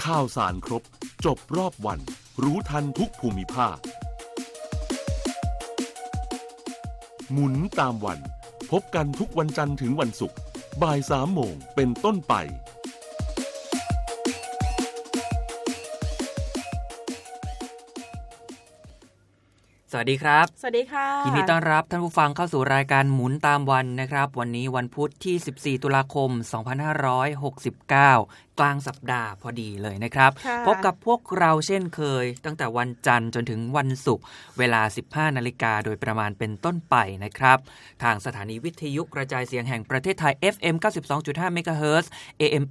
ข่าวสารครบจบรอบวันรู้ทันทุกภูมิภาคหมุนตามวันพบกันทุกวันจันทร์ถึงวันศุกร์บ่าย 3 โมงเป็นต้นไปสวัสดีครับสวัสดีค่ะยินดีต้อนรับท่านผู้ฟังเข้าสู่รายการหมุนตามวันนะครับวันนี้วันพุธที่14ตุลาคม2569กลางสัปดาห์พอดีเลยนะครับพบกับพวกเราเช่นเคยตั้งแต่วันจันทร์จนถึงวันศุกร์เวลา 15 นาฬิกาโดยประมาณเป็นต้นไปนะครับทางสถานีวิทยุกระจายเสียงแห่งประเทศไทย FM 92.5 เมกะเฮิรตซ์ AM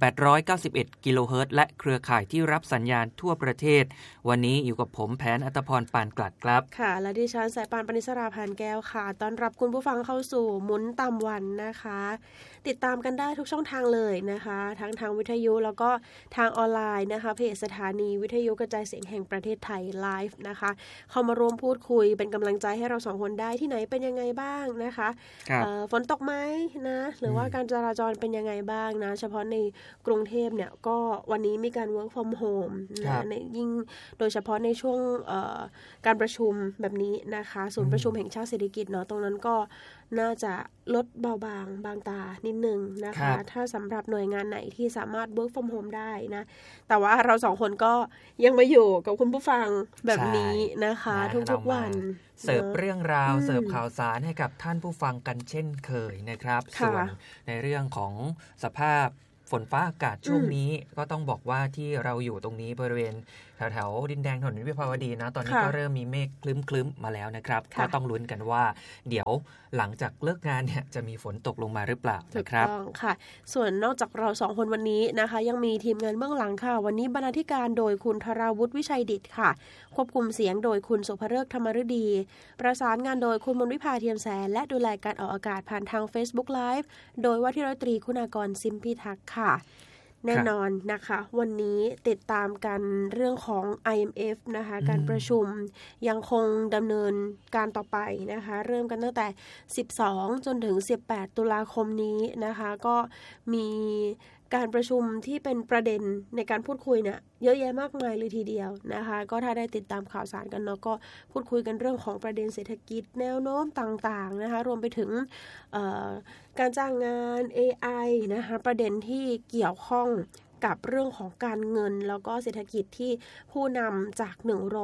891 กิโลเฮิรตซ์และเครือข่ายที่รับสัญญาณทั่วประเทศวันนี้อยู่กับผมแผนอัตภพร ปานกลัดครับค่ะและดิฉันสายปานปณิสราพานแก้วค่ะต้อนรับคุณผู้ฟังเข้าสู่หมุนตามวันนะคะติดตามกันได้ทุกช่องทางเลยนะคะทั้งทางวิทยุแล้วก็ทางออนไลน์นะคะเพจสถานีวิทยุกระจายเสียงแห่งประเทศไทยไลฟ์นะคะเข้ามาร่วมพูดคุยเป็นกำลังใจให้เราสองคนได้ที่ไหนเป็นยังไงบ้างนะคะฝนตกไหมนะหรือว่าการจราจรเป็นยังไงบ้างนะเฉพาะในกรุงเทพเนี่ยก็วันนี้มีการ work from home นะในยิ่งโดยเฉพาะในช่วงการประชุมแบบนี้นะคะศูนย์ประชุมแห่งชาติเศรษฐกิจเนาะตรงนั้นก็น่าจะลดเบาบางบางตานิดนึงนะคะถ้าสำหรับหน่วยงานไหนที่สามารถ work from home ได้นะแต่ว่าเราสองคนก็ยังมาอยู่กับคุณผู้ฟังแบบนี้นะคะทุกๆวันเสิร์ฟเรื่องราวเสิร์ฟข่าวสารให้กับท่านผู้ฟังกันเช่นเคยนะครับส่วนในเรื่องของสภาพฝนฟ้าอากาศช่วงนี้ก็ต้องบอกว่าที่เราอยู่ตรงนี้บริเวณแถวๆดินแดงถนนวิภาวดีนะตอนนี้ก็เริ่มมีเมฆคลึ้มๆมาแล้วนะครับก็ต้องลุ้นกันว่าเดี๋ยวหลังจากเลิกงานเนี่ยจะมีฝนตกลงมาหรือเปล่านะครับถูกต้องค่ะส่วนนอกจากเราสองคนวันนี้นะคะยังมีทีมงานเบื้องหลังค่ะวันนี้บรรณาธิการโดยคุณธราวุฒิวิชัยดิษฐ์ค่ะควบคุมเสียงโดยคุณสุภฤกษ์ธรรมฤดีประสานงานโดยคุณมนวิภาเทียมแสนและดูแลการออกอากาศผ่านทาง Facebook Live โดยว่าที่ร้อยตรีคุณากรซิมพิทักษ์ค่ะแน่นอนนะคะวันนี้ติดตามกันเรื่องของ IMF นะคะการประชุมยังคงดำเนินการต่อไปนะคะเริ่มกันตั้งแต่12จนถึง18ตุลาคมนี้นะคะก็มีการประชุมที่เป็นประเด็นในการพูดคุยเนี่ยเยอะแยะมากมายเลยทีเดียวนะคะก็ถ้าได้ติดตามข่าวสารกันเนาะก็พูดคุยกันเรื่องของประเด็นเศรษฐกิจแนวโน้มต่างๆนะคะรวมไปถึงการจ้างงาน AI นะคะประเด็นที่เกี่ยวข้องกับเรื่องของการเงินแล้วก็เศรษฐกิจที่ผู้นำจาก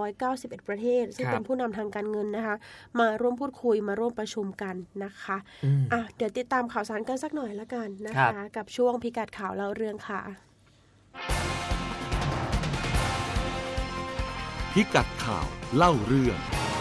191ประเทศซึ่งเป็นผู้นำทางการเงินนะคะมาร่วมพูดคุยมาร่วมประชุมกันนะคะเดี๋ยวติดตามข่าวสารกันสักหน่อยละกันนะคะกับช่วงพิกัดข่าวเล่าเรื่องค่ะพิกัดข่าวเล่าเรื่อง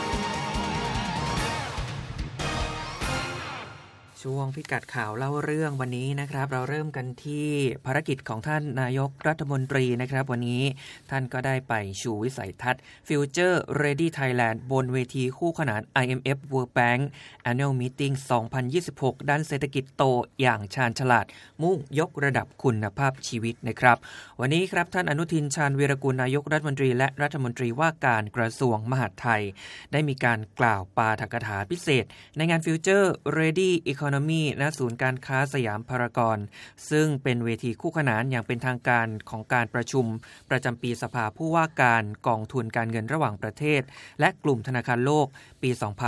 ช่วงพิกัดข่าวเล่าเรื่องวันนี้นะครับเราเริ่มกันที่ภารกิจของท่านนายกรัฐมนตรีนะครับวันนี้ท่านก็ได้ไปชูวิสัยทัศน์ Future Ready Thailand บนเวทีคู่ขนาน IMF World Bank Annual Meeting 2026 ด้านเศรษฐกิจโตอย่างชาญฉลาดมุ่งยกระดับคุณภาพชีวิตนะครับวันนี้ครับท่านอนุทินชาญวีรกุลนายกรัฐมนตรีและรัฐมนตรีว่าการกระทรวงมหาดไทยได้มีการกล่าวปาฐกถาพิเศษในงาน Future Ready Economy ณศูนย์การค้าสยามพารากอนซึ่งเป็นเวทีคู่ขนานอย่างเป็นทางการของการประชุมประจำปีสภาผู้ว่าการกองทุนการเงินระหว่างประเทศและกลุ่มธนาคารโลกปี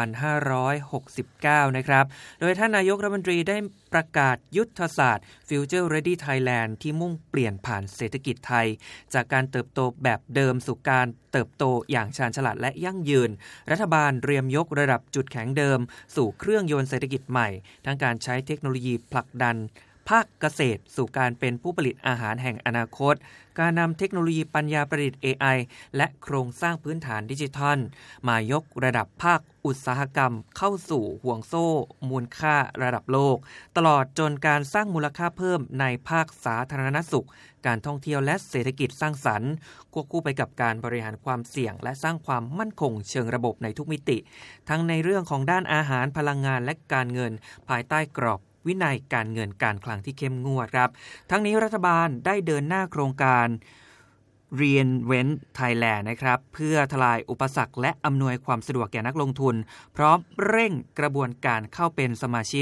2569 นะครับโดยท่านนายกรัฐมนตรีได้ประกาศยุทธศาสตร์ Future Ready Thailand ที่มุ่งเปลี่ยนผ่านเศรษฐกิจไทยจากการเติบโตแบบเดิมสู่การเติบโตอย่างชาญฉลาดและยั่งยืนรัฐบาลเตรียมยกระดับจุดแข็งเดิมสู่เครื่องยนต์เศรษฐกิจใหม่ทั้งการใช้เทคโนโลยีผลักดันภาคเกษตรสู่การเป็นผู้ผลิตอาหารแห่งอนาคตการนำเทคโนโลยีปัญญาประดิษฐ์ AI และโครงสร้างพื้นฐานดิจิทัลมายกระดับภาคอุตสาหกรรมเข้าสู่ห่วงโซ่มูลค่าระดับโลกตลอดจนการสร้างมูลค่าเพิ่มในภาคสาธารณสุขการท่องเที่ยวและเศรษฐกิจสร้างสรรค์ควบคู่ไปกับการบริหารความเสี่ยงและสร้างความมั่นคงเชิงระบบในทุกมิติทั้งในเรื่องของด้านอาหารพลังงานและการเงินภายใต้กรอบวินัยการเงินการคลังที่เข้มงวดครับทั้งนี้รัฐบาลได้เดินหน้าโครงการ Reinvent Thailand นะครับเพื่อทลายอุปสรรคและอำนวยความสะดวกแก่นักลงทุนพร้อมเร่งกระบวนการเข้าเป็นสมาชิก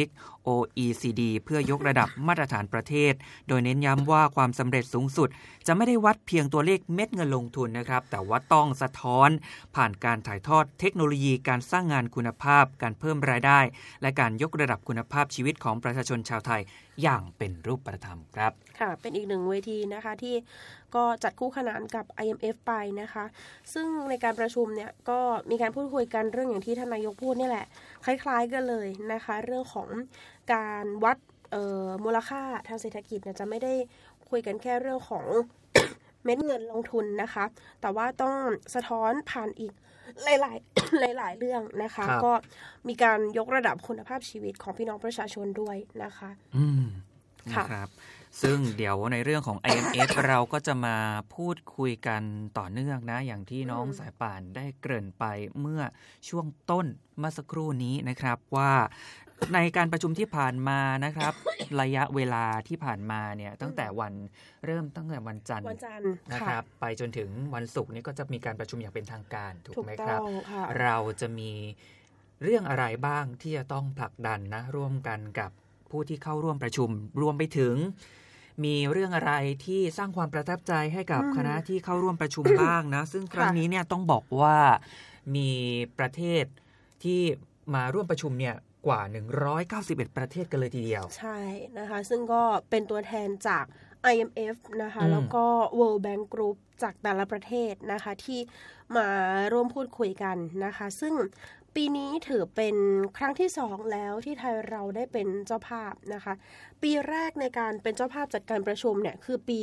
OECD เพื่อยกระดับมาตรฐานประเทศโดยเน้นย้ำว่าความสำเร็จสูงสุดจะไม่ได้วัดเพียงตัวเลขเม็ดเงินลงทุนนะครับแต่ว่าต้องสะท้อนผ่านการถ่ายทอดเทคโนโลยีการสร้างงานคุณภาพการเพิ่มรายได้และการยกระดับคุณภาพชีวิตของประชาชนชาวไทยอย่างเป็นรูปธรรมครับค่ะเป็นอีกหนึ่งเวทีนะคะที่ก็จัดคู่ขนานกับ IMF ไปนะคะซึ่งในการประชุมเนี่ยก็มีการพูดคุยกันเรื่องอย่างที่ท่านนายกพูดนี่แหละคล้ายๆกันเลยนะคะเรื่องของการวัดมูลค่าทางเศรษฐกิจเนี่ยจะไม่ได้คุยกันแค่เรื่องของ เม็ดเงินลงทุนนะคะแต่ว่าต้องสะท้อนผ่านอีกหลายๆเรื่องนะคะก็มีการยกระดับคุณภาพชีวิตของพี่น้องประชาชนด้วยนะคะนะครับซึ่งเดี๋ยวในเรื่องของ IMF เราก็จะมาพูดคุยกันต่อเนื่องนะอย่างที่น้องสายป่านได้เกริ่นไปเมื่อช่วงต้นเมื่อสักครู่นี้นะครับว่าในการประชุมที่ผ่านมานะครับ ระยะเวลาที่ผ่านมาเนี่ยตั้งแต่วันจันทร์นะครับไปจนถึงวันศุกร์นี้ก็จะมีการประชุมอย่างเป็นทางการถูกไหมครับเราจะมีเรื่องอะไรบ้างที่จะต้องผลักดันนะร่วมกันกับผู้ที่เข้าร่วมประชุมรวมไปถึงมีเรื่องอะไรที่สร้างความประทับใจให้กับคณะที่เข้าร่วมประชุมบ้างนะซึ่งครั้งนี้เนี่ยต้องบอกว่ามีประเทศที่มาร่วมประชุมเนี่ยกว่า191ประเทศกันเลยทีเดียวใช่นะคะซึ่งก็เป็นตัวแทนจาก IMF นะคะแล้วก็ World Bank Group จากแต่ละประเทศนะคะที่มาร่วมพูดคุยกันนะคะซึ่งปีนี้ถือเป็นครั้งที่2แล้วที่ไทยเราได้เป็นเจ้าภาพนะคะปีแรกในการเป็นเจ้าภาพจัดการประชุมเนี่ยคือปี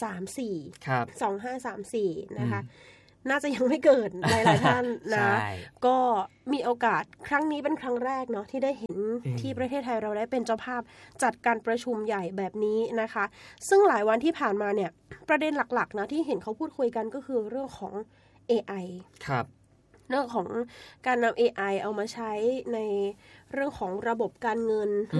34 ครับ 2534นะคะน่าจะยังไม่เกิดหลายๆท่านนะก็มีโอกาสครั้งนี้เป็นครั้งแรกเนาะที่ได้เห็นที่ประเทศไทยเราได้เป็นเจ้าภาพจัดการประชุมใหญ่แบบนี้นะคะซึ่งหลายวันที่ผ่านมาเนี่ยประเด็นหลักๆนะที่เห็นเขาพูดคุยกันก็คือเรื่องของ AI ครับเรื่องของการนำ AI เอามาใช้ในเรื่องของระบบการเงิน